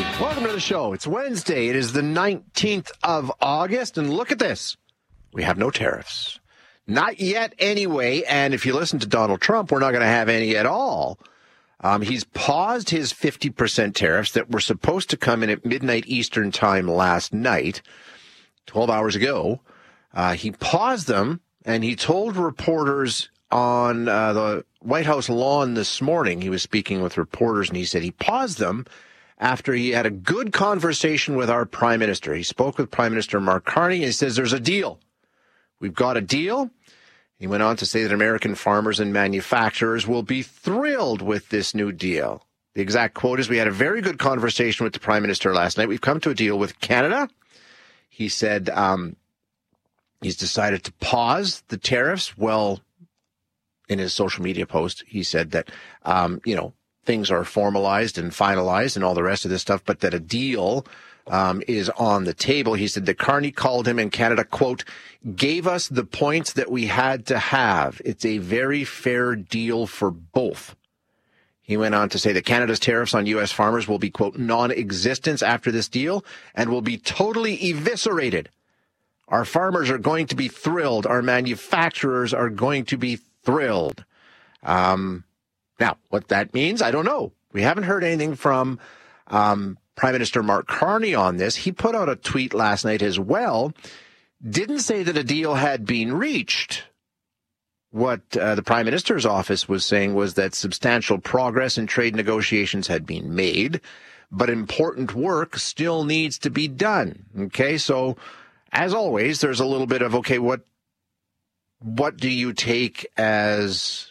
Welcome to the show. It's Wednesday. It is the 19th of August, and look at this. We have no tariffs. Not yet anyway, and if you listen to Donald Trump, we're not going to have any at all. He's paused his 50% tariffs that were supposed to come in at midnight Eastern time last night, 12 hours ago. He paused them, and he told reporters on the White House lawn this morning, he was speaking with reporters, and he said he paused them after he had a good conversation with our prime minister. He spoke with Prime Minister Mark Carney, and he says there's a deal. We've got a deal. He went on to say that American farmers and manufacturers will be thrilled with this new deal. The exact quote is, we had a very good conversation with the Prime Minister last night. We've come to a deal with Canada. He said he's decided to pause the tariffs. Well, in his social media post, he said that, things are formalized and finalized and all the rest of this stuff, but that a deal is on the table. He said that Carney called him in Canada, quote, gave us the points that we had to have. It's a very fair deal for both. He went on to say that Canada's tariffs on U.S. farmers will be, quote, non-existent after this deal and will be totally eviscerated. Our farmers are going to be thrilled. Our manufacturers are going to be thrilled. Now, what that means, I don't know. We haven't heard anything from Prime Minister Mark Carney on this. He put out a tweet last night as well. Didn't say that a deal had been reached. What the Prime Minister's office was saying was that substantial progress in trade negotiations had been made, but important work still needs to be done. Okay, so as always, there's a little bit of, okay, what do you take as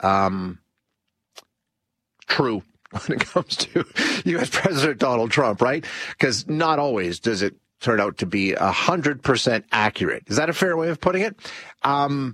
true when it comes to U.S. President Donald Trump, right? Because not always does it turn out to be 100% accurate. Is that a fair way of putting it? The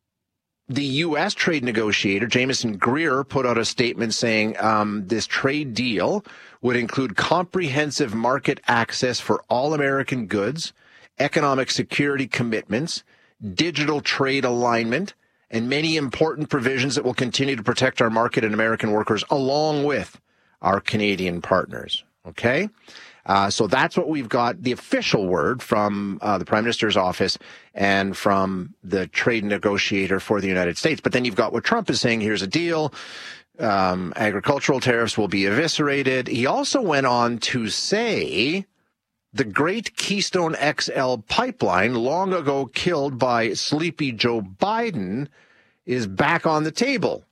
U.S. trade negotiator, Jameson Greer, put out a statement saying this trade deal would include comprehensive market access for all American goods, economic security commitments, digital trade alignment, and many important provisions that will continue to protect our market and American workers along with our Canadian partners. Okay? So that's what we've got, the official word from the Prime Minister's office and from the trade negotiator for the United States. But then you've got what Trump is saying, here's a deal. Agricultural tariffs will be eviscerated. He also went on to say the great Keystone XL pipeline, long ago killed by sleepy Joe Biden, is back on the table.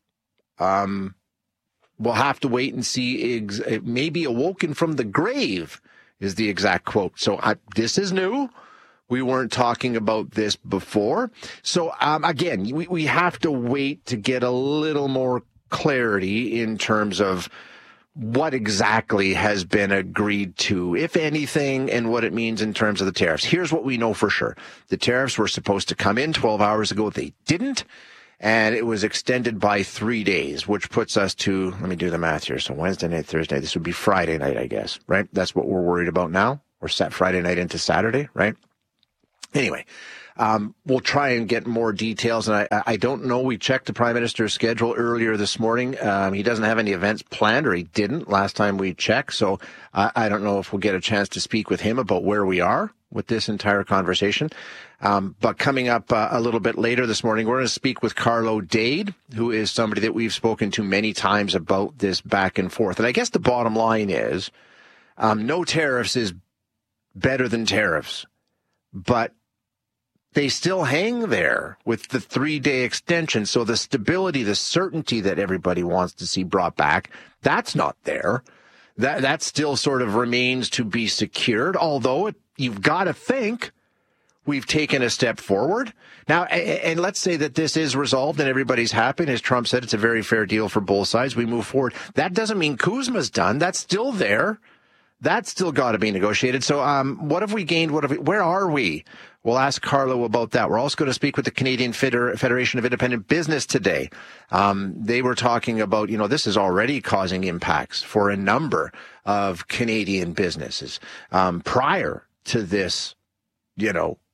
We'll have to wait and see. It may be awoken from the grave, is the exact quote. So this is new. We weren't talking about this before. So again, we have to wait to get a little more clarity in terms of what exactly has been agreed to, if anything, and what it means in terms of the tariffs. Here's what we know for sure. The tariffs were supposed to come in 12 hours ago. They didn't. And it was extended by 3 days, which puts us to, let me do the math here. So Wednesday night, Thursday, this would be Friday night, I guess, right? That's what we're worried about now. We're set Friday night into Saturday, right? Anyway, we'll try and get more details. And I don't know. We checked the Prime Minister's schedule earlier this morning. He doesn't have any events planned, or he didn't last time we checked. So I don't know if we'll get a chance to speak with him about where we are with this entire conversation. But coming up a little bit later this morning, we're going to speak with Carlo Dade, who is somebody that we've spoken to many times about this back and forth. And I guess the bottom line is no tariffs is better than tariffs, but they still hang there with the 3-day extension. So the stability, the certainty that everybody wants to see brought back, that's not there. That still sort of remains to be secured, although you've got to think we've taken a step forward. Now, and let's say that this is resolved and everybody's happy. And as Trump said, it's a very fair deal for both sides. We move forward. That doesn't mean Kuzma's done. That's still there. That's still got to be negotiated. So what have we gained? Where are we? We'll ask Carlo about that. We're also going to speak with the Canadian Federation of Independent Business today. They were talking about, this is already causing impacts for a number of Canadian businesses prior to this,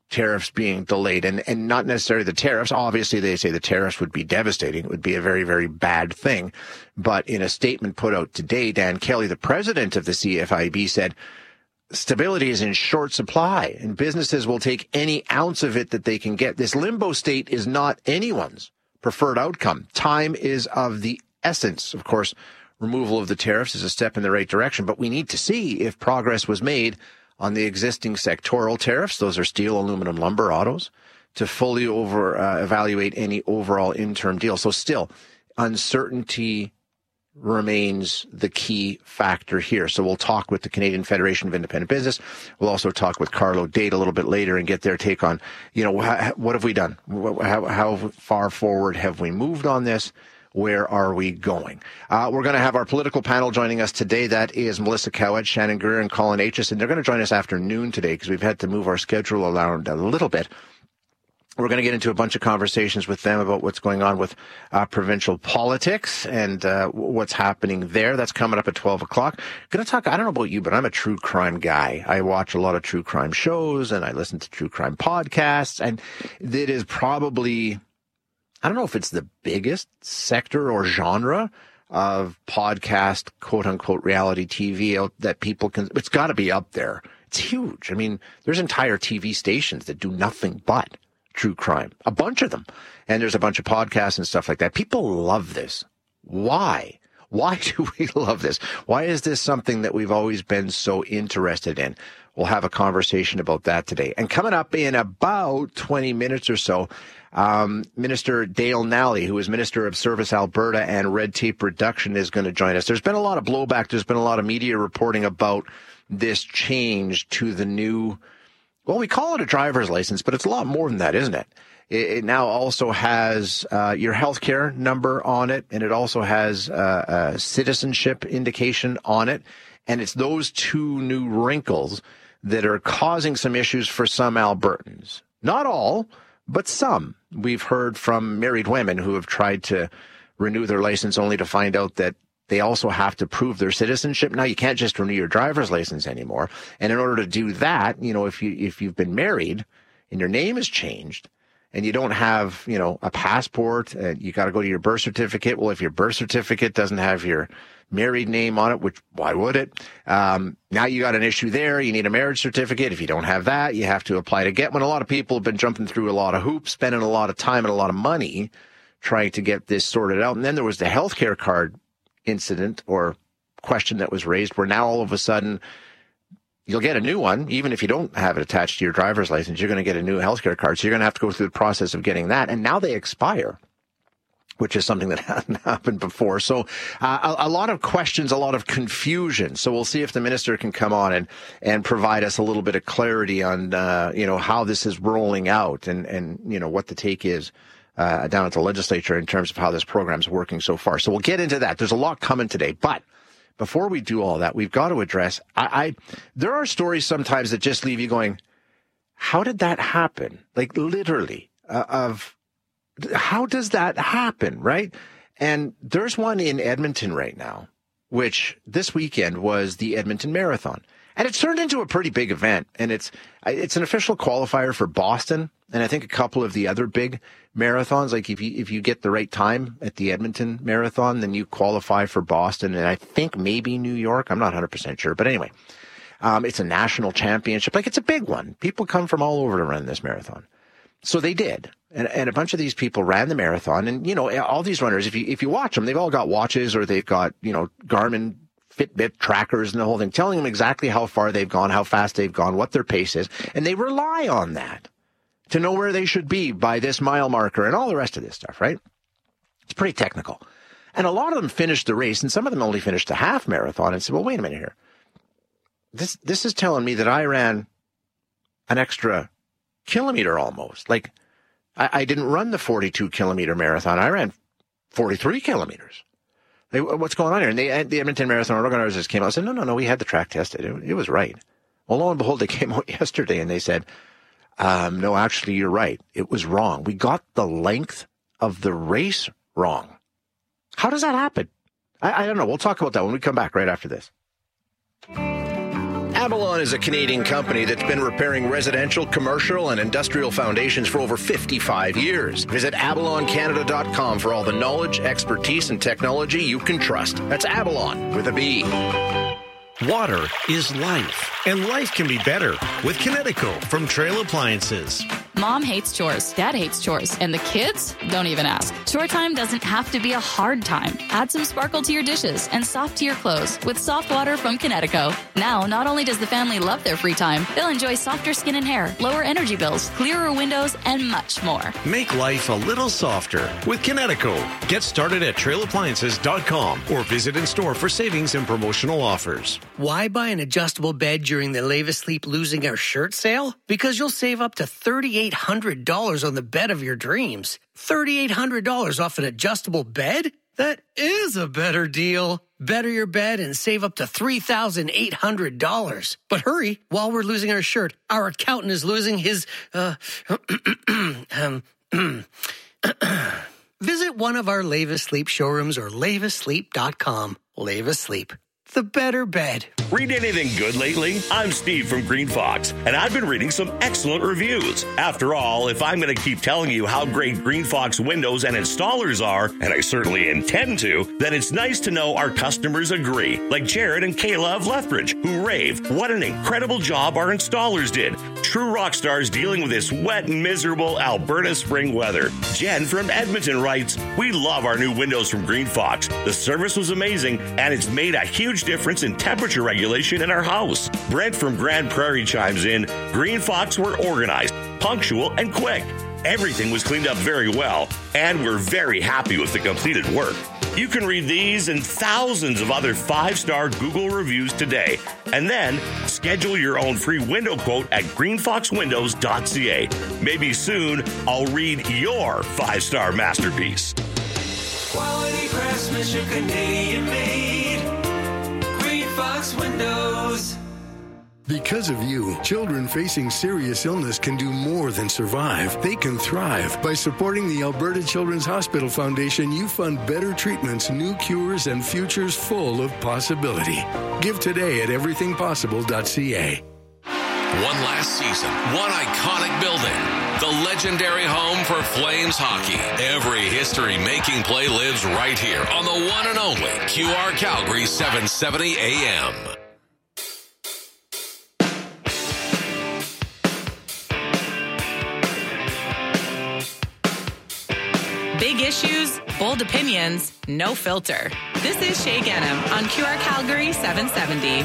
tariffs being delayed, and not necessarily the tariffs. Obviously, they say the tariffs would be devastating. It would be a very, very bad thing. But in a statement put out today, Dan Kelly, the president of the CFIB, said stability is in short supply and businesses will take any ounce of it that they can get. This limbo state is not anyone's preferred outcome. Time is of the essence. Of course, removal of the tariffs is a step in the right direction, but we need to see if progress was made on the existing sectoral tariffs. Those are steel, aluminum, lumber, autos, to fully evaluate any overall interim deal. So still, uncertainty remains the key factor here. So we'll talk with the Canadian Federation of Independent Business. We'll also talk with Carlo Date a little bit later and get their take on, what have we done? How far forward have we moved on this? Where are we going? We're going to have our political panel joining us today. That is Melissa Cowett, Shannon Greer, and Colin Aitchison. They're going to join us after noon today because we've had to move our schedule around a little bit. We're going to get into a bunch of conversations with them about what's going on with provincial politics and what's happening there. That's coming up at 12 o'clock. Going to talk, I don't know about you, but I'm a true crime guy. I watch a lot of true crime shows and I listen to true crime podcasts, and it is probably, I don't know if it's the biggest sector or genre of podcast, quote unquote, reality TV out that people can, it's got to be up there. It's huge. I mean, there's entire TV stations that do nothing but true crime, a bunch of them. And there's a bunch of podcasts and stuff like that. People love this. Why? Why do we love this? Why is this something that we've always been so interested in? We'll have a conversation about that today. And coming up in about 20 minutes or so, Minister Dale Nally, who is Minister of Service Alberta and Red Tape Reduction, is going to join us. There's been a lot of blowback. There's been a lot of media reporting about this change to the new, well, we call it a driver's license, but it's a lot more than that, isn't it? It now also has your healthcare number on it, and it also has a citizenship indication on it. And it's those two new wrinkles that are causing some issues for some Albertans. Not all, but some. We've heard from married women who have tried to renew their license only to find out that they also have to prove their citizenship. Now, you can't just renew your driver's license anymore. And in order to do that, if you've been married and your name has changed and you don't have, a passport, you got to go to your birth certificate. Well, if your birth certificate doesn't have your married name on it, which why would it? Now you got an issue there. You need a marriage certificate. If you don't have that, you have to apply to get one. A lot of people have been jumping through a lot of hoops, spending a lot of time and a lot of money trying to get this sorted out. And then there was the healthcare card incident or question that was raised where now all of a sudden you'll get a new one. Even if you don't have it attached to your driver's license, you're going to get a new healthcare card. So you're going to have to go through the process of getting that. And now they expire, which is something that hadn't happened before. So a lot of questions, a lot of confusion. So we'll see if the minister can come on and provide us a little bit of clarity on, how this is rolling out and what the take is down at the legislature in terms of how this program's working so far. So we'll get into that. There's a lot coming today. But before we do all that, we've got to address, there are stories sometimes that just leave you going, how did that happen? Like literally, how does that happen, right? And there's one in Edmonton right now, which this weekend was the Edmonton Marathon. And it's turned into a pretty big event. And it's an official qualifier for Boston. And I think a couple of the other big marathons, like if you get the right time at the Edmonton Marathon, then you qualify for Boston. And I think maybe New York. I'm not 100% sure. But anyway, it's a national championship. Like it's a big one. People come from all over to run this marathon. So they did. And a bunch of these people ran the marathon. And, all these runners, if you watch them, they've all got watches or they've got, Garmin Fitbit trackers and the whole thing, telling them exactly how far they've gone, how fast they've gone, what their pace is. And they rely on that to know where they should be by this mile marker and all the rest of this stuff, right? It's pretty technical. And a lot of them finished the race, and some of them only finished the half marathon and said, well, wait a minute here. This is telling me that I ran an extra kilometer almost. Like, I didn't run the 42-kilometer marathon. I ran 43 kilometers. What's going on here? And the Edmonton Marathon organizers came out and said, no, we had the track tested. It was right. Well, lo and behold, they came out yesterday and they said, no, actually, you're right. It was wrong. We got the length of the race wrong. How does that happen? I don't know. We'll talk about that when we come back right after this. Avalon is a Canadian company that's been repairing residential, commercial, and industrial foundations for over 55 years. Visit avaloncanada.com for all the knowledge, expertise, and technology you can trust. That's Avalon with a B. Water is life, and life can be better with Kinetico from Trail Appliances. Mom hates chores, Dad hates chores, and the kids don't even ask. Chore time doesn't have to be a hard time. Add some sparkle to your dishes and soft to your clothes with soft water from Kinetico. Now, not only does the family love their free time, they'll enjoy softer skin and hair, lower energy bills, clearer windows, and much more. Make life a little softer with Kinetico. Get started at trailappliances.com or visit in store for savings and promotional offers. Why buy an adjustable bed during the Leva Sleep Losing Our Shirt sale? Because you'll save up to $3,800 on the bed of your dreams. $3,800 off an adjustable bed? That is a better deal. Better your bed and save up to $3,800. But hurry, while we're losing our shirt, our accountant is losing his, Visit one of our Leva Sleep showrooms or levasleep.com. Leva Sleep. The better bed. Read anything good lately? I'm Steve from Green Fox, and I've been reading some excellent reviews. After all, if I'm going to keep telling you how great Green Fox windows and installers are, and I certainly intend to, then it's nice to know our customers agree, like Jared and Kayla of Lethbridge, who rave what an incredible job our installers did. True rock stars dealing with this wet and miserable Alberta spring weather. Jen from Edmonton writes, we love our new windows from Green Fox. The service was amazing, and it's made a huge difference in temperature regulation in our house. Brent from Grand Prairie chimes in, Green Fox were organized, punctual, and quick. Everything was cleaned up very well, and we're very happy with the completed work. You can read these and thousands of other 5-star Google reviews today, and then schedule your own free window quote at greenfoxwindows.ca. Maybe soon I'll read your 5-star masterpiece. Quality craftsmanship, Canadian made. Green Fox Windows. Because of you, children facing serious illness can do more than survive. They can thrive. By supporting the Alberta Children's Hospital Foundation, you fund better treatments, new cures, and futures full of possibility. Give today at everythingpossible.ca. One last season, one iconic building. The legendary home for Flames hockey. Every history-making play lives right here on the one and only QR Calgary 770 AM. Big issues, bold opinions, no filter. This is Shay Ghanem on QR Calgary 770.